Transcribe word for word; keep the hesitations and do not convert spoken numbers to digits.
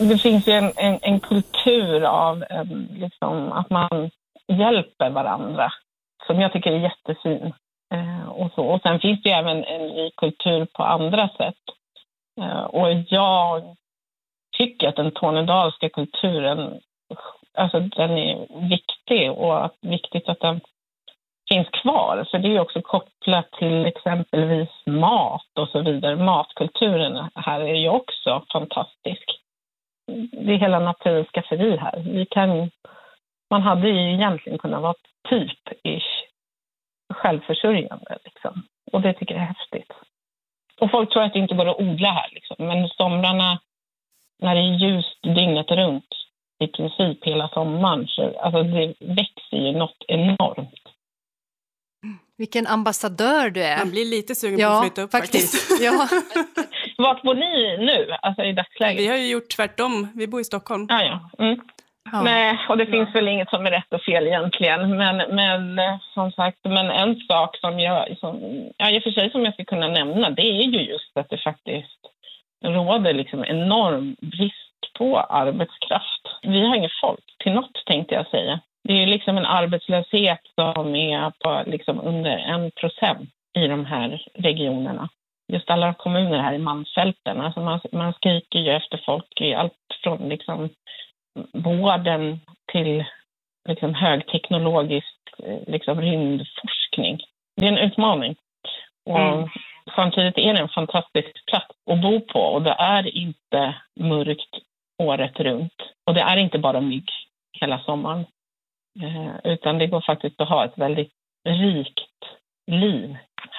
det finns ju en, en, en kultur av um, liksom, att man hjälper varandra som jag tycker är jättefin. Uh, och, så. Och sen finns det ju även en rik kultur på andra sätt. Uh, och jag tycker att den tornedalska kulturen, alltså den är viktig och att viktigt att den finns kvar. För det är ju också kopplat till exempelvis mat och så vidare. Matkulturen här är ju också fantastisk. Det är hela naturens skafferi här. Vi kan, man hade ju egentligen kunnat vara typ-ish självförsörjande. Liksom. Och det tycker jag är häftigt. Och folk tror att det inte går att odla här. Liksom. Men somrarna, när det är ljust dygnet runt, i princip hela sommaren, så alltså det växer ju något enormt. Vilken ambassadör du är. Man blir lite sugen ja, på att flytta upp faktiskt. faktiskt. Ja. Vart bor ni nu, alltså i dagsläget? Vi har ju gjort tvärtom. Vi bor i Stockholm. Ah, ja, mm. Ja. Nej, och det ja. finns väl inget som är rätt och fel egentligen. Men, men som sagt, men en sak som jag, som, ja, i och för sig som jag ska kunna nämna, det är ju just att det faktiskt råder liksom enorm brist på arbetskraft. Vi har inget folk till något, tänkte jag säga. Det är ju liksom en arbetslöshet som är på liksom under en procent i de här regionerna. Just alla kommuner här i Malmfälten. Alltså man, man skriker ju efter folk i allt från liksom vården till liksom högteknologisk liksom rymdforskning. Det är en utmaning. Och mm. samtidigt är det en fantastisk plats att bo på. Och det är inte mörkt året runt. Och det är inte bara mygg hela sommaren. Eh, utan det går faktiskt att ha ett väldigt rikt liv